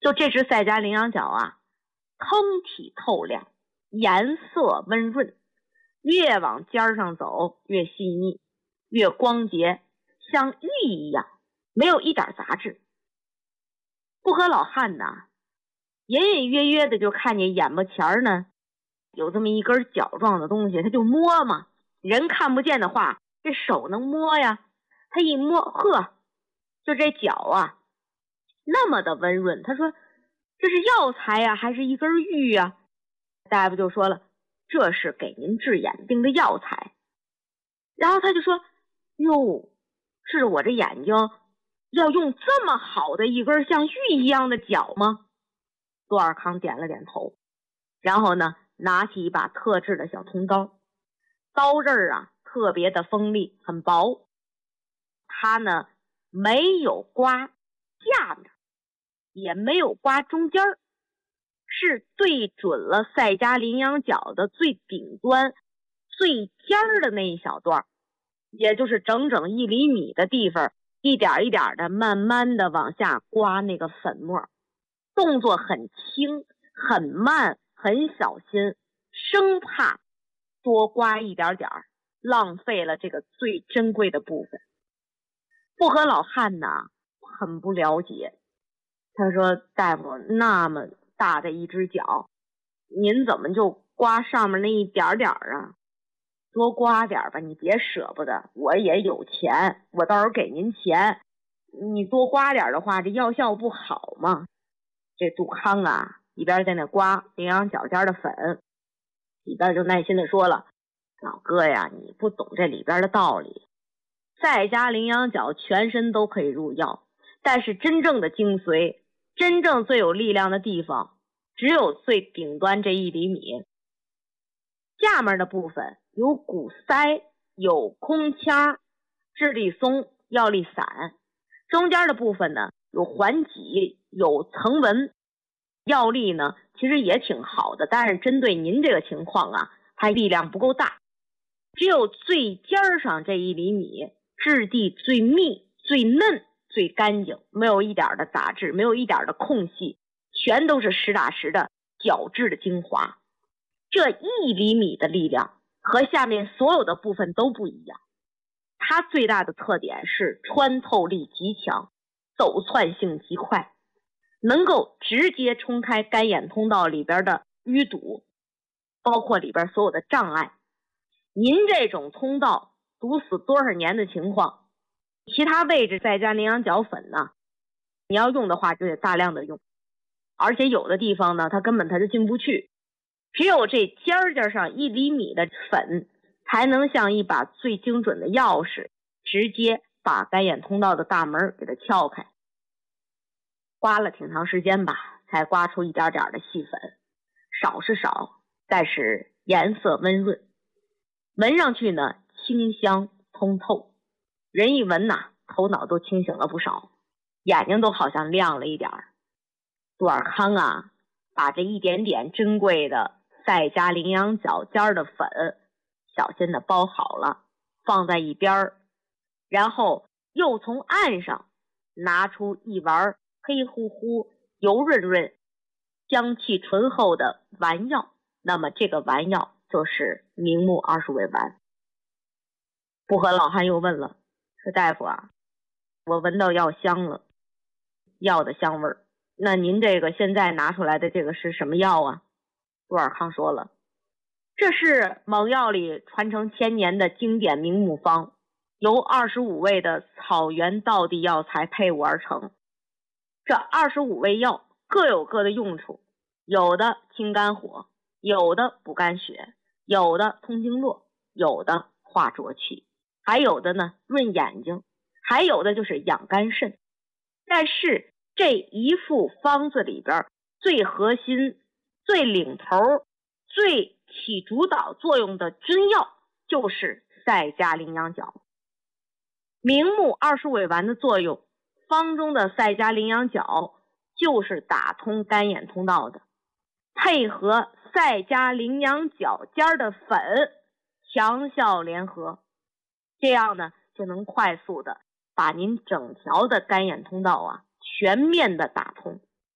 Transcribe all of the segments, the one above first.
就这只赛迦羚羊角啊，通体透亮，颜色温润，越往尖上走越细腻，越光洁，像玉一样，没有一点杂质。不和老汉呐，隐隐约约的就看见眼巴前呢有这么一根角状的东西，他就摸嘛，人看不见的话，这手能摸呀。他一摸，呵，就这脚啊，那么的温润。他说这是药材呀，还是一根玉呀？大夫就说了，这是给您治眼病的药材。然后他就说，哟，治我这眼睛要用这么好的一根像玉一样的角吗？多尔康点了点头，然后呢，拿起一把特制的小铜刀，刀刃啊特别的锋利，很薄。他呢没有刮下面，也没有刮中间，是对准了赛迦羚羊角的最顶端最尖的那一小段，也就是整整1厘米的地方，一点一点的慢慢的往下刮那个粉末，动作很轻很慢很小心，生怕多刮一点点浪费了这个最珍贵的部分。不和老汉呢很不了解，他说，大夫，那么大的一只脚，您怎么就刮上面那一点点啊？多刮点吧，你别舍不得，我也有钱，我到时候给您钱，你多刮点的话，这药效不好吗？这杜康啊一边在那刮羚羊角尖的粉，一边就耐心的说了，老哥呀，你不懂这里边的道理。赛迦羚羊角全身都可以入药，但是真正的精髓，真正最有力量的地方，只有最顶端这1厘米。下面的部分有骨塞，有空腔，质地松，药力散。中间的部分呢，有环脊，有层纹，药力呢其实也挺好的，但是针对您这个情况啊，它力量不够大。只有最尖上这1厘米，质地最密最嫩最干净，没有一点的杂质，没有一点的空隙，全都是实打实的角质的精华。这1厘米的力量和下面所有的部分都不一样，它最大的特点是穿透力极强，走窜性极快，能够直接冲开干眼通道里边的淤堵，包括里边所有的障碍。您这种通道堵死多少年的情况，其他位置再加羚羊角粉呢，你要用的话就得大量的用，而且有的地方呢它根本就进不去，只有这尖上1厘米的粉才能像一把最精准的钥匙，直接把干眼通道的大门给它撬开。刮了挺长时间吧，才刮出一点点的细粉，少是少，但是颜色温润，闻上去呢清香通透，人一闻呐，头脑都清醒了不少，眼睛都好像亮了一点。杜尔康啊，把这一点点珍贵的赛迦羚羊角尖的粉小心的包好了，放在一边，然后又从岸上拿出一丸黑乎乎油润润香气醇厚的丸药，那么这个丸药就是明目20味丸。不和老汉又问了，说，大夫啊，我闻到药香了，药的香味儿，那您这个现在拿出来的这个是什么药啊？杜尔康说了，这是蒙药里传承1000年的经典名目方，由25味的草原道地药材配伍而成。这25味药各有各的用处，有的清肝火，有的补肝血，有的通经络，有的化浊气，还有的呢润眼睛，还有的就是养肝肾。但是这一副方子里边最核心最领头最起主导作用的君药就是赛迦羚羊角。明目20味丸的作用，方中的赛迦羚羊角就是打通干眼通道的，配合赛迦羚羊角尖的粉强效联合，这样呢就能快速的把您整条的干眼通道啊全面的打通。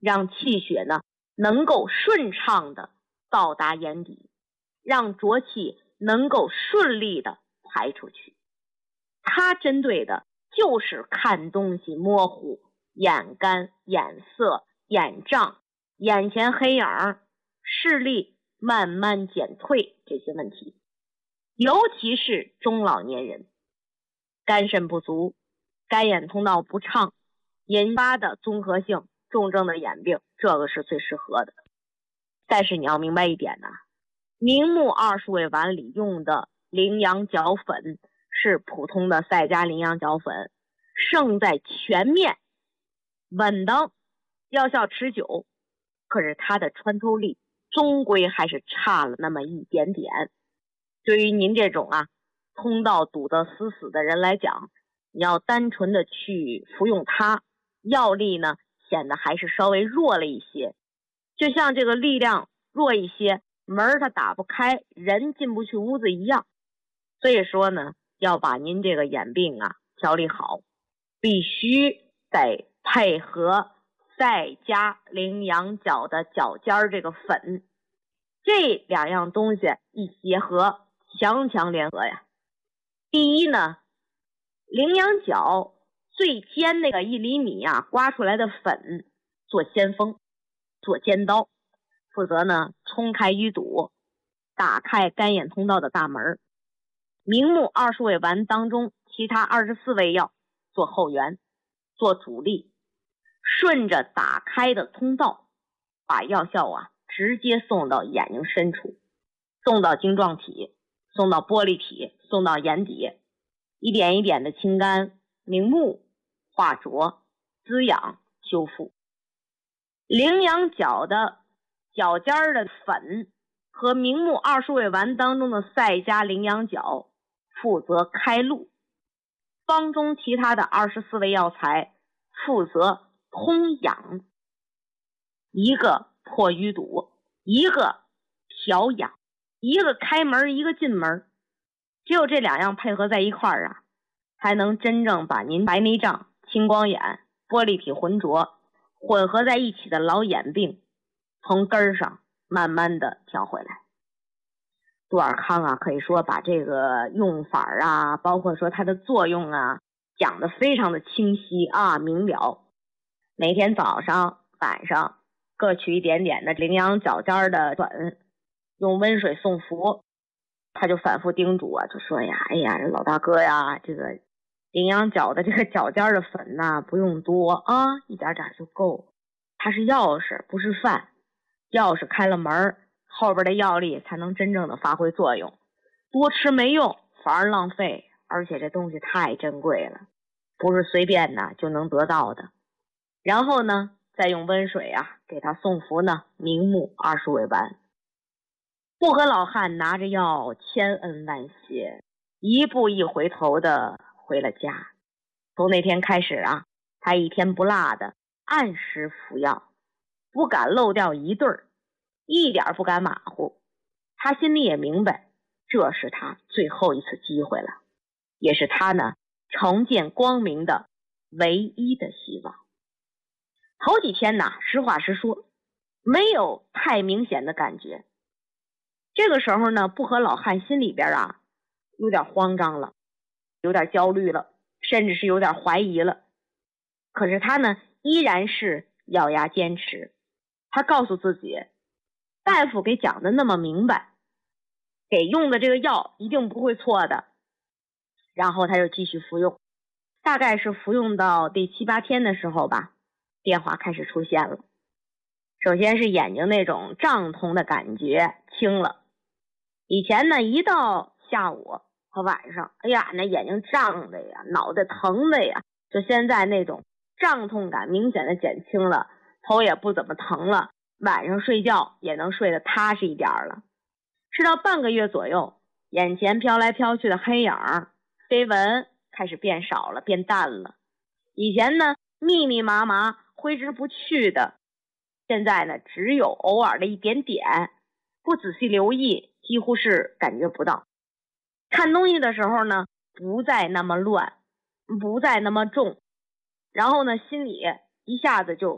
让气血呢能够顺畅的到达眼底，让浊气能够顺利的排出去。它针对的就是看东西模糊、眼干、眼涩、眼胀、眼前黑影、视力慢慢减退这些问题。尤其是中老年人，肝肾不足、肝眼通道不畅引发的综合性重症的眼病，这个是最适合的。但是你要明白一点呢，明目20味丸里用的羚羊角粉是普通的赛迦羚羊角粉，胜在全面、稳当、药效持久，可是它的穿透力终归还是差了那么一点点。对于您这种通道堵得死死的人来讲，你要单纯的去服用它，药力呢显得还是稍微弱了一些，就像这个力量弱一些，门它打不开，人进不去屋子一样。所以说呢，要把您这个眼病调理好，必须得配合赛迦羚羊角的角尖这个粉，这两样东西一结合，强强联合呀。第一呢，羚羊角最尖那个1厘米刮出来的粉做先锋，做尖刀，负责呢冲开淤堵，打开肝眼通道的大门。明目20味丸当中其他24味药做后援，做主力，顺着打开的通道，把药效直接送到眼睛深处，送到晶状体，送到玻璃体，送到眼底，一点一点的清肝明目、化浊、滋养、修复。羚羊角的角尖的粉和明目20味丸当中的赛迦羚羊角负责开路，方中其他的24味药材负责通养，一个破淤堵，一个调养，一个开门，一个进门。只有这两样配合在一块儿才能真正把您白内障、青光眼、玻璃体浑浊混合在一起的老眼病从根儿上慢慢的调回来。杜尔康可以说把这个用法包括说它的作用讲得非常的清晰明了。每天早上晚上各取一点点的羚羊角尖的粉，用温水送服。他就反复叮嘱就说哎呀老大哥这个羚羊角的这个角尖的粉不用多一点点就够，它是钥匙不是饭，钥匙开了门，后边的药力才能真正的发挥作用，多吃没用，反而浪费，而且这东西太珍贵了，不是随便就能得到的。然后呢再用温水给他送服呢明目20味丸。不和老汉拿着药千恩万谢，一步一回头的回了家。从那天开始他一天不落的按时服药，不敢漏掉一对儿，一点不敢马虎。他心里也明白，这是他最后一次机会了，也是他呢重见光明的唯一的希望。头几天实话实说，没有太明显的感觉。这个时候呢，不和老汉心里边有点慌张了，有点焦虑了，甚至是有点怀疑了。可是他呢依然是咬牙坚持，他告诉自己，大夫给讲的那么明白，给用的这个药一定不会错的。然后他就继续服用，大概是服用到第7、8天的时候吧，变化开始出现了。首先是眼睛那种胀痛的感觉轻了，以前呢一到下午和晚上，哎呀那眼睛胀的呀，脑袋疼的呀，就现在那种胀痛感明显的减轻了，头也不怎么疼了，晚上睡觉也能睡得踏实一点了。吃到半个月左右，眼前飘来飘去的黑影飞蚊开始变少了，变淡了。以前呢密密麻麻挥之不去的，现在呢只有偶尔的一点点，不仔细留意几乎是感觉不到。看东西的时候呢不再那么乱，不再那么重，然后呢心里一下子就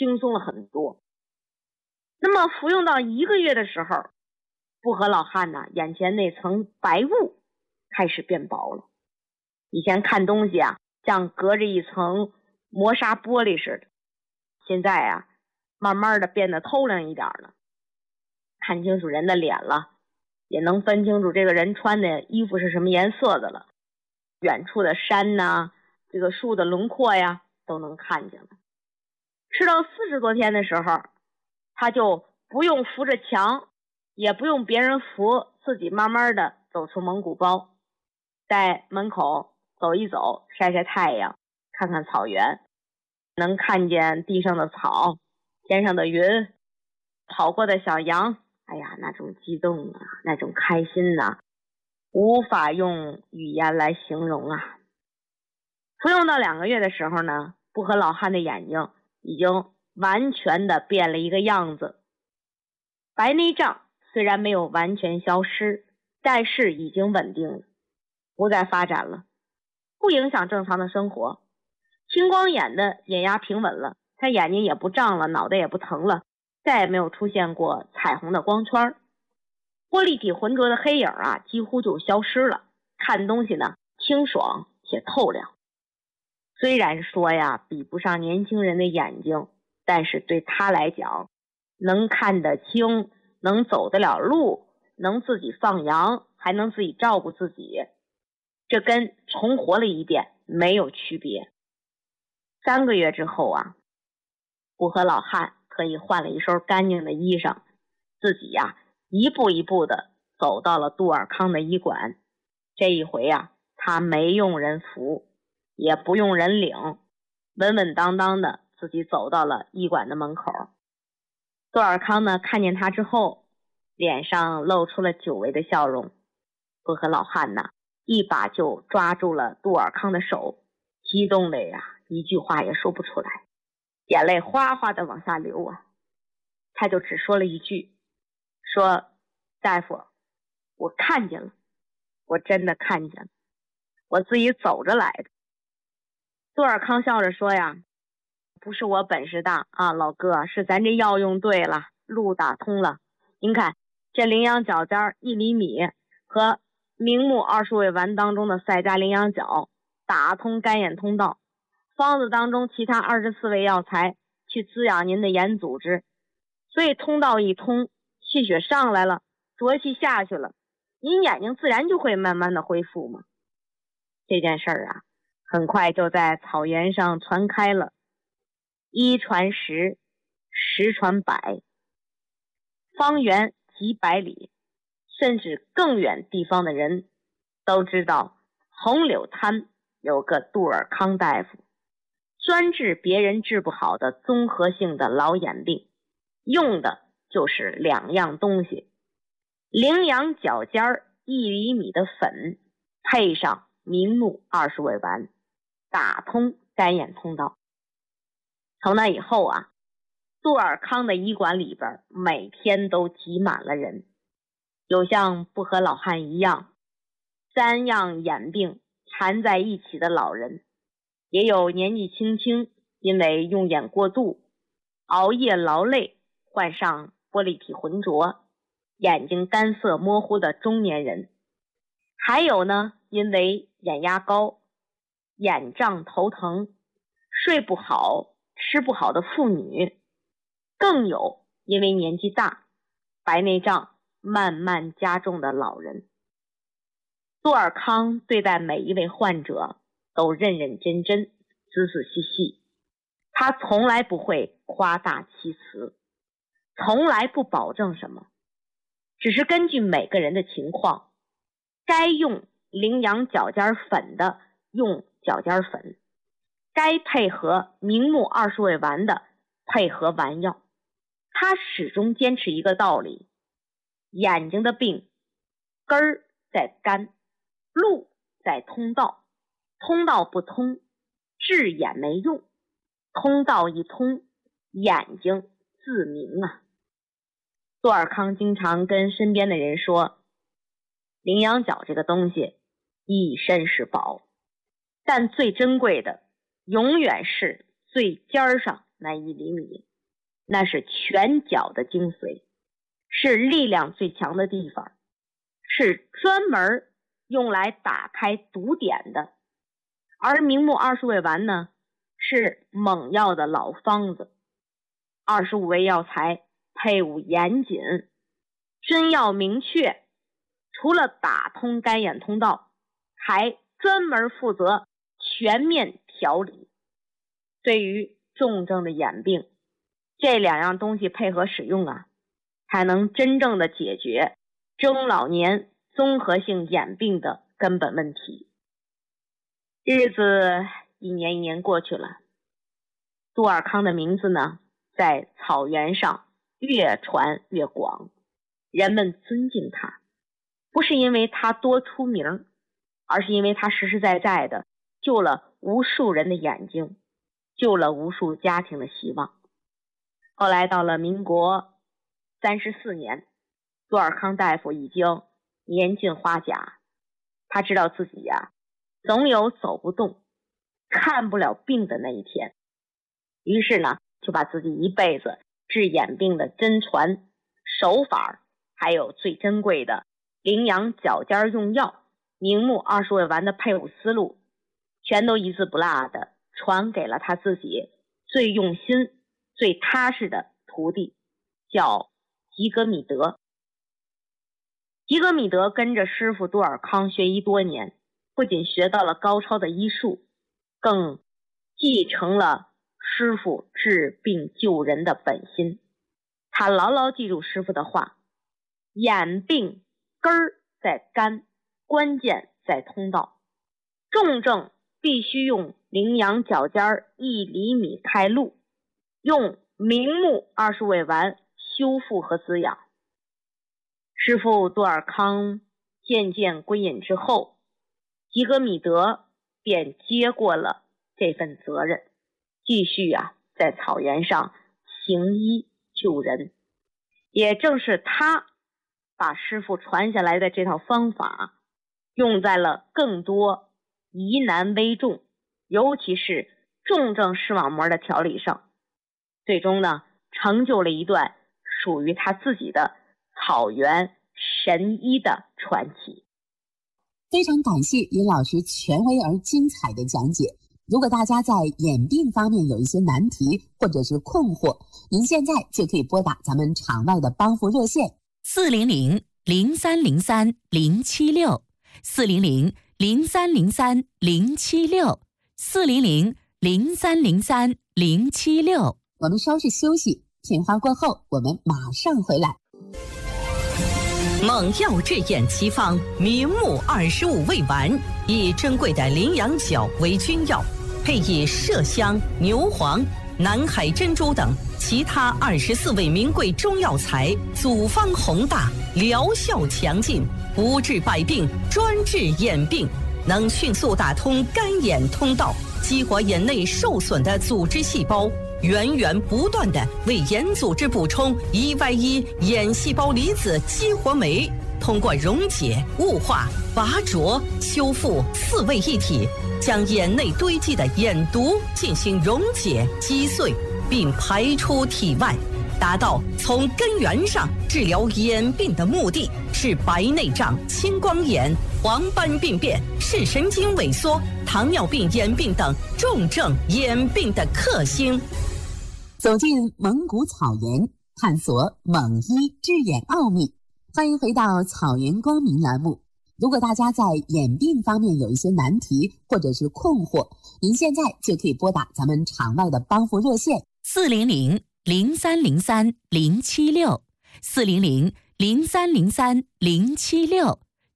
轻松了很多。那么服用到1个月的时候，不和老汉呢，眼前那层白雾开始变薄了。以前看东西啊，像隔着一层磨砂玻璃似的，现在啊，慢慢的变得透亮一点了，看清楚人的脸了，也能分清楚这个人穿的衣服是什么颜色的了，远处的山呐，这个树的轮廓呀，都能看见了。吃到40多天的时候，他就不用扶着墙，也不用别人扶，自己慢慢的走出蒙古包，在门口走一走，晒晒太阳，看看草原，能看见地上的草，天上的云，跑过的小羊，哎呀，那种激动啊，那种开心啊，无法用语言来形容啊。服用到2个月的时候呢，不和老汉的眼睛已经完全的变了一个样子。白内障虽然没有完全消失，但是已经稳定了，不再发展了，不影响正常的生活。青光眼的眼压平稳了，他眼睛也不胀了，脑袋也不疼了，再也没有出现过彩虹的光圈。玻璃体浑浊的黑影啊，几乎就消失了，看东西呢清爽且透亮。虽然说呀，比不上年轻人的眼睛，但是对他来讲，能看得清，能走得了路，能自己放羊，还能自己照顾自己，这跟重活了一遍没有区别。3个月之后啊，不和老汉特意换了一身干净的衣裳，自己呀，一步一步的走到了杜尔康的医馆。这一回啊，他没用人扶，也不用人领，稳稳当当的自己走到了医馆的门口。杜尔康呢，看见他之后，脸上露出了久违的笑容。不和老汉呢，一把就抓住了杜尔康的手，激动的呀，一句话也说不出来，眼泪哗哗的往下流啊。他就只说了一句，说：大夫，我看见了，我真的看见了，我自己走着来的。杜尔康笑着说呀，不是我本事大啊，老哥，是咱这药用对了，路打通了。您看这羚羊角尖1厘米和明目20味丸当中的赛迦羚羊角打通干眼通道，方子当中其他24味药材去滋养您的眼组织，所以通道一通，气血上来了，浊气下去了，您眼睛自然就会慢慢的恢复嘛。这件事儿啊，很快就在草原上传开了，1传10，10传100，方圆几百里，甚至更远地方的人都知道红柳滩有个杜尔康大夫，专治别人治不好的综合性的老眼病，用的就是2样东西：羚羊角尖1厘米的粉，配上明目20味丸，打通干眼通道。从那以后啊，杜尔康的医馆里边每天都挤满了人，有像不和老汉一样3样眼病缠在一起的老人，也有年纪轻轻因为用眼过度、熬夜劳累患上玻璃体浑浊、眼睛干涩模糊的中年人，还有呢，因为眼压高、眼胀头疼、睡不好、吃不好的妇女，更有因为年纪大、白内障慢慢加重的老人。杜尔康对待每一位患者都认认真真、仔仔细细，他从来不会夸大其词，从来不保证什么，只是根据每个人的情况，该用羚羊角尖粉的用角尖粉，该配合明目20味丸的配合丸药。他始终坚持一个道理：眼睛的病根儿在肝，路在通道，通道不通，治眼没用，通道一通，眼睛自明啊。杜尔康经常跟身边的人说，羚羊角这个东西一身是宝，但最珍贵的永远是最尖上那1厘米， 那是拳脚的精髓，是力量最强的地方，是专门用来打开毒点的。而明目25味丸呢，是猛药的老方子，25味药材配伍严谨，针药明确，除了打通肝眼通道，还专门负责全面调理。对于重症的眼病，这2样东西配合使用啊，才能真正的解决中老年综合性眼病的根本问题。日子一年一年过去了，杜尔康的名字呢，在草原上越传越广，人们尊敬他，不是因为他多出名，而是因为他实实在在的救了无数人的眼睛，救了无数家庭的希望。后来到了民国34年，杜尔康大夫已经年近花甲，他知道自己总有走不动、看不了病的那一天，于是呢，就把自己一辈子治眼病的真传手法，还有最珍贵的羚羊角尖用药、明目20味丸的配伍思路，全都一字不落的传给了他自己最用心、最踏实的徒弟，叫吉格米德。吉格米德跟着师傅杜尔康学医多年，不仅学到了高超的医术，更继承了师傅治病救人的本心。他牢牢记住师傅的话，眼病根儿在肝，关键在通道，重症必须用羚羊角尖1厘米开路，用明目20味丸修复和滋养。师傅杜尔康渐渐归隐之后，吉格米德便接过了这份责任，继续在草原上行医救人。也正是他把师傅传下来的这套方法用在了更多疑难危重，尤其是重症视网膜的调理上，最终呢，成就了一段属于他自己的草原神医的传奇。 非常感谢尹老师权威而精彩的讲解。如果大家在眼病方面有一些难题或者是困惑，您现在就可以拨打咱们场外的帮扶热线 400-0303-076 400-0303-076 400-0303-076。 我们稍事休息，片花过后我们马上回来。 猛药治眼奇方明目25味丸，以珍贵的羚羊角为君药，配以麝香、牛黄、南海珍珠等其他24味名贵中药材，组方宏大，疗效强劲，不治百病，专治眼病，能迅速打通肝眼通道，激活眼内受损的组织细胞，源源不断地为眼组织补充1Y1眼细胞离子激活酶，通过溶解、雾化、拔灼、修复4位一体，将眼内堆积的眼毒进行溶解、击碎，并排出体外，达到从根源上治疗眼病的目的，是白内障、青光眼、黄斑病变、视神经萎缩、糖尿病眼病等重症眼病的克星。 走进蒙古草原，探索蒙医治眼奥秘。欢迎回到草原光明栏目。如果大家在眼病方面有一些难题或者是困惑，您现在就可以拨打咱们场外的帮扶热线 400-0303-076 400-0303-076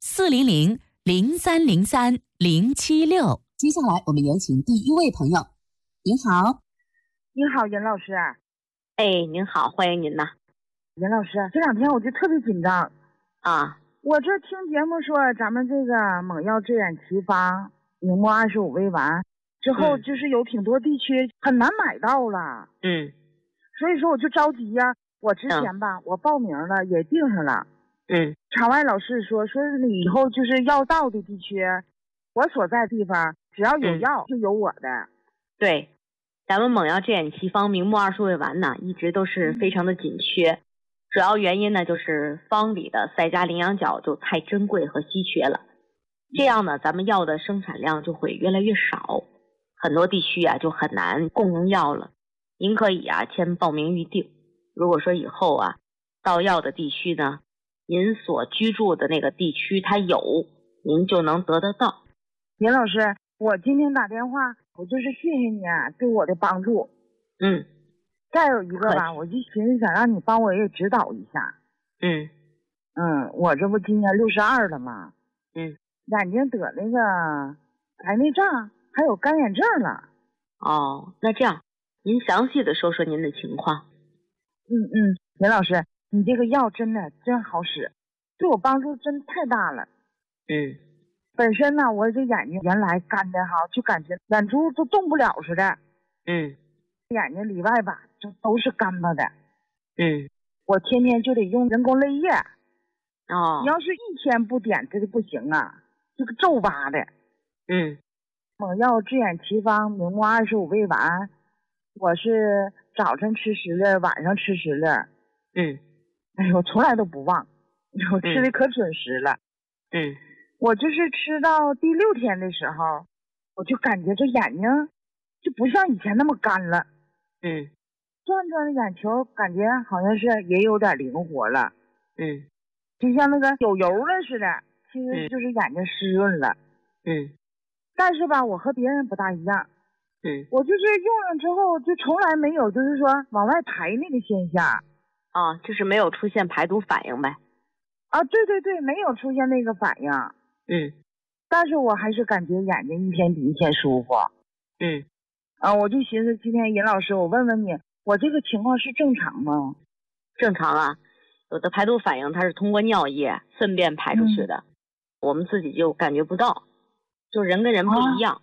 400-0303-076。 接下来我们有请第一位朋友。您好。 您好，尹老师。 您好，欢迎您呐。 尹老师，这2天我就特别紧张啊。 我这听节目说咱们这个猛药治眼奇方明目25味丸之后，就是有挺多地区很难买到了。所以说我就着急呀。我之前吧，我报名了，也订上了。场外老师说你以后就是药到的地区，我所在地方只要有药就有我的。 对。 咱们蒙药治眼奇方明目20味丸呢，一直都是非常的紧缺。主要原因呢，就是方里的赛迦羚羊角就太珍贵和稀缺了。这样呢，咱们药的生产量就会越来越少，很多地区啊就很难供应药了。您可以啊先报名预定。如果说以后啊到药的地区呢，您所居住的那个地区它有，您就能得得到。 严老师，我今天打电话，我就是谢谢你啊对我的帮助。再有一个吧，我就寻思想让你帮我也指导一下。我这不今年62了吗？眼睛得那个白内障，还有干眼症了。 哦，那这样，您详细的说说您的情况。 严老师，你这个药真好使，对我帮助真太大了。本身呢，我这眼睛原来干的哈，就感觉眼珠都动不了似的。眼睛里外吧，就都是干巴的。我天天就得用人工泪液。你要是一天不点，这就不行啊，这个皱巴的。蒙药治眼奇方明目25味丸，我是早晨吃10粒，晚上吃10粒。哎呦，我从来都不忘，我吃的可准时了。我就是吃到第6天的时候，我就感觉这眼睛就不像以前那么干了。转转的眼球感觉好像是也有点灵活了。就像那个有油了似的，其实就是眼睛湿润了。但是吧，我和别人不大一样。我就是用了之后就从来没有就是说往外排那个现象。 就是没有出现排毒反应呗。 对，没有出现那个反应。但是我还是感觉眼睛一天比一天舒服。我就寻思今天尹老师，我问问你，我这个情况是正常吗？ 正常啊，有的排毒反应它是通过尿液粪便排出去的，我们自己就感觉不到，就人跟人不一样。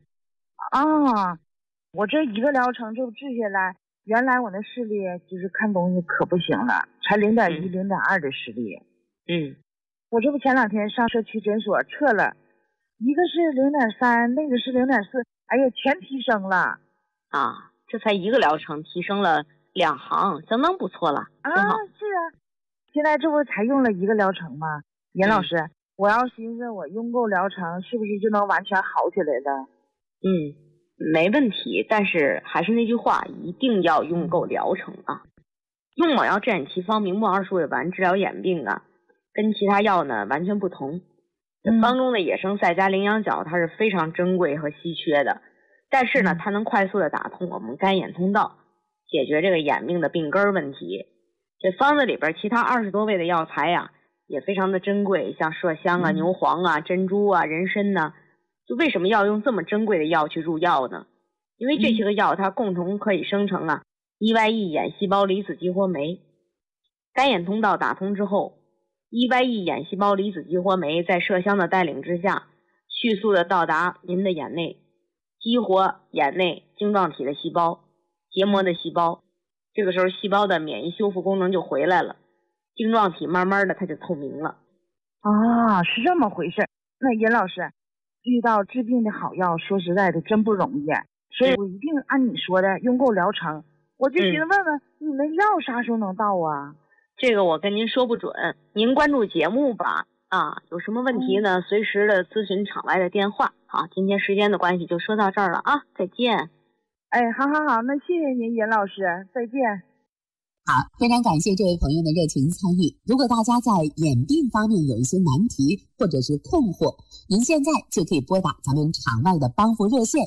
我这一个疗程就治下来，原来我那视力就是看东西可不行了，才0.1、0.2的视力。我这不前2天上社区诊所测了，一个是0.3，那个是0.4，哎呀，全提升了。 这才一个疗程提升了2行，相当不错了。挺好。 是啊，现在这不才用了一个疗程吗？严老师，我要寻思我用够疗程，是不是就能完全好起来了？ 没问题，但是还是那句话，一定要用够疗程啊。用蒙药治眼奇方明目20味丸治疗眼病啊，跟其他药呢完全不同。方中的野生赛迦羚羊角它是非常珍贵和稀缺的，但是呢它能快速的打通我们干眼通道，解决这个眼病的病根问题。这方子里边其他20多味的药材呀，也非常的珍贵，像麝香啊、牛黄啊、珍珠啊、人参呢。就为什么要用这么珍贵的药去入药呢？因为这些个药它共同可以生成EYE 眼细胞离子激活酶。干眼通道打通之后，EYE 眼细胞离子激活酶在麝香的带领之下，迅速的到达您的眼内，激活眼内晶状体的细胞、结膜的细胞。这个时候细胞的免疫修复功能就回来了，晶状体慢慢的它就透明了。 是这么回事。那尹老师，遇到治病的好药，说实在的真不容易，所以我一定按你说的用够疗程。我就寻思问问，你那药啥时候能到啊？ 这个我跟您说不准，您关注节目吧。有什么问题呢，随时的咨询场外的电话。好，今天时间的关系就说到这儿了啊，再见。 好，那谢谢您尹老师，再见。 好，非常感谢这位朋友的热情参与。如果大家在眼病方面有一些难题或者是困惑，您现在就可以拨打咱们场外的帮扶热线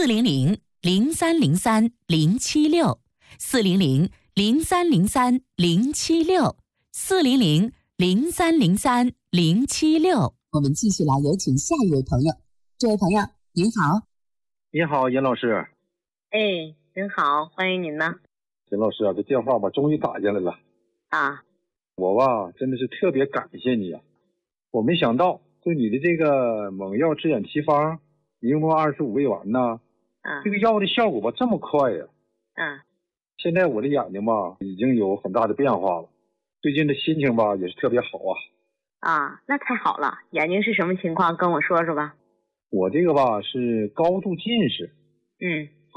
400-303-076，400-303-076。 我们继续来有请下一位朋友。这位朋友您好。 您好，尹老师。 您好，欢迎您呢。 尹老师啊，这电话吧终于打进来了。我吧真的是特别感谢你啊，我没想到就你的这个蒙药治眼奇方明目25味丸呢，这个药的效果吧这么快呀。现在我的眼睛吧已经有很大的变化了，最近的心情吧也是特别好啊。 那太好了，眼睛是什么情况跟我说说吧。 我这个吧是高度近视，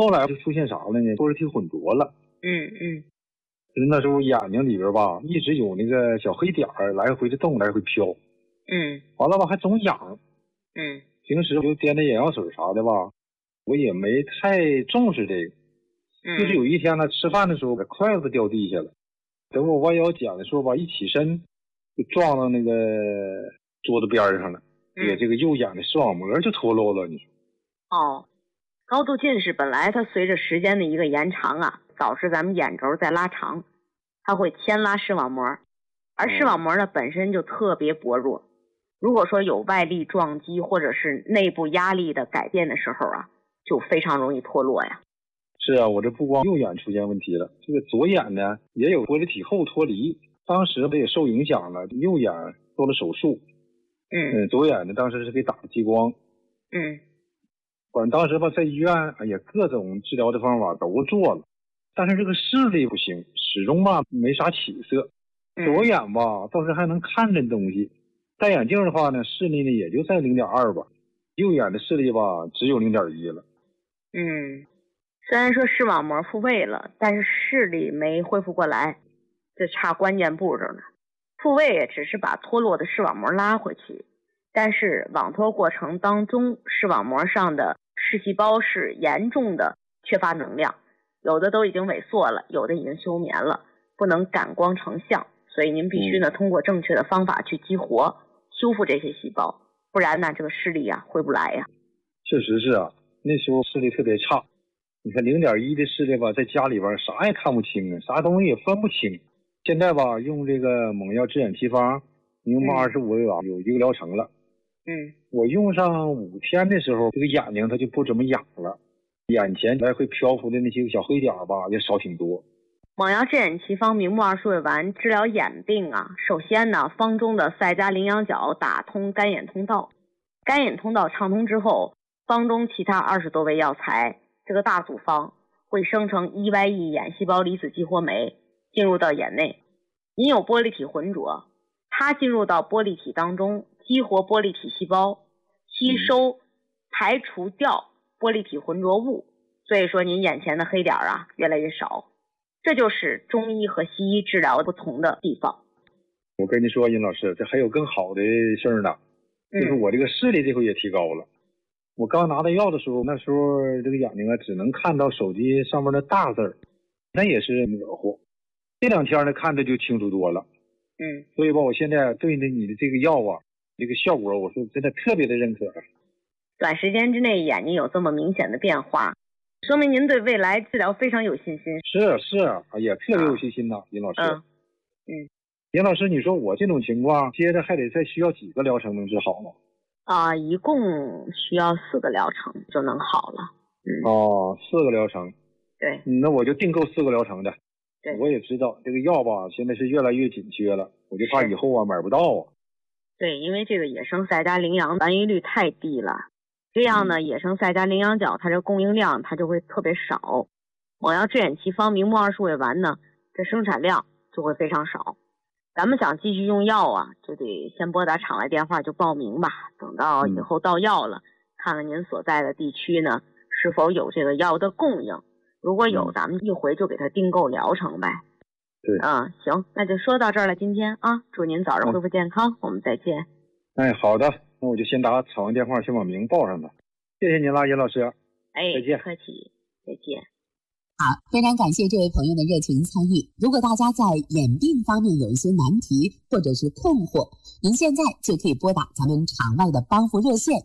后来就出现啥了呢？玻璃体混浊了。就是那时候眼睛里边吧，一直有那个小黑点儿来回的动，来回飘。完了吧，还总痒。平时就掂着眼药水啥的吧，我也没太重视这个。就是有一天呢，吃饭的时候把筷子掉地下了，等我弯腰捡的时候吧，一起身就撞到那个桌子边上了，也这个右眼的视网膜就脱落了。你说高度近视本来它随着时间的一个延长啊，导致咱们眼轴在拉长，它会牵拉视网膜，而视网膜呢本身就特别薄弱，如果说有外力撞击或者是内部压力的改变的时候啊，就非常容易脱落呀。 是啊，我这不光右眼出现问题了，这个左眼呢也有玻璃体后脱离，当时也受影响了，右眼做了手术。左眼呢当时是给打了激光。反正当时吧在医院，哎呀，各种治疗的方法都做了，但是这个视力不行，始终吧没啥起色。左眼吧倒是还能看见东西，戴眼镜的话呢，视力呢也就在 0.2 吧，右眼的视力吧只有 0.1 了。 虽然说视网膜复位了，但是视力没恢复过来，这差关键步骤呢。复位只是把脱落的视网膜拉回去，但是网脱过程当中，视网膜上的视细胞是严重的缺乏能量，有的都已经萎缩了，有的已经休眠了，不能感光成像，所以您必须呢通过正确的方法去激活修复这些细胞，不然呢这个视力啊回不来呀。 确实是啊，那时候视力特别差，你看 0.1 的视力吧，在家里边啥也看不清啊，啥东西也分不清。现在吧用这个猛药治眼奇方明目25微瓦有一个疗程了。我用上5天的时候，这个眼睛它就不怎么痒了，眼前来回漂浮的那些小黑点吧也少挺多。 猛药治眼奇方明目2数位丸治疗眼病啊，首先呢，方中的赛迦羚羊角打通干眼通道，干眼通道畅通之后，方中其他20多味药材这个大组方会生成 EYE 眼细胞离子激活酶，进入到眼内。您有玻璃体浑浊，它进入到玻璃体当中，激活玻璃体细胞，吸收排除掉玻璃体浑浊物，所以说您眼前的黑点啊越来越少。这就是中医和西医治疗不同的地方。 我跟你说，尹老师，这还有更好的事儿呢，就是我这个视力这回也提高了。我刚拿到药的时候，那时候这个眼睛啊只能看到手机上面的大字儿，那也是模糊。这2天呢看着就清楚多了。所以吧，我现在对你的这个药啊，这个效果，我是真的特别的认可。 短时间之内眼睛有这么明显的变化，说明您对未来治疗非常有信心。 是，哎呀，特别有信心呐，尹老师。尹老师，你说我这种情况，接着还得再需要几个疗程能治好吗？ 一共需要4个疗程就能好了。 4个疗程。 对。 那我就订购4个疗程的。 对。 我也知道这个药吧，现在是越来越紧缺了，我就怕以后啊买不到啊。 对，因为这个野生赛迦羚羊完育率太低了，这样呢，野生赛迦羚羊角它这供应量它就会特别少。猛药治眼奇方明目2数位丸呢，这生产量就会非常少。咱们想继续用药啊，就得先拨打场外电话就报名吧。等到以后到药了，看看您所在的地区呢是否有这个药的供应。如果有，咱们一回就给他订购疗程呗。 对。 行，那就说到这儿了，今天啊，祝您早日恢复健康，我们再见。 好的，那我就先打场外电话，先把名报上了。谢谢您了，尹老师。再见。 不客气，再见。 好，非常感谢这位朋友的热情参与。如果大家在眼病方面有一些难题或者是困惑，您现在就可以拨打咱们场外的帮扶热线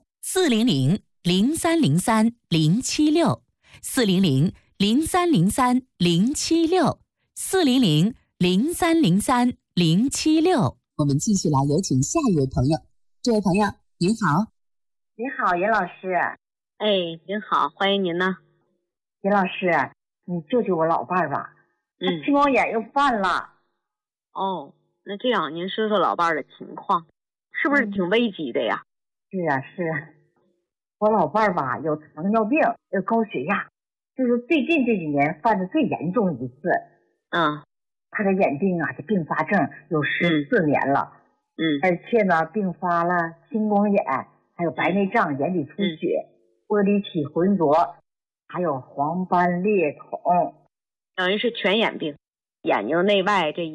400-303-076，400-0303-076。 我们继续来有请下一位朋友。这位朋友您好。 您好，尹老师。 您好，欢迎您呢。 尹老师，你救救我老伴儿吧，他青光眼又犯了。 那这样您说说老伴儿的情况，是不是挺危急的呀？ 是啊，我老伴儿吧有糖尿病，有高血压，就是最近这几年犯的最严重一次。他的眼病啊，这并发症有14年了。而且呢，并发了青光眼，还有白内障、眼底出血、玻璃体浑浊。 还有黄斑裂孔， 等于是全眼病，眼睛内外这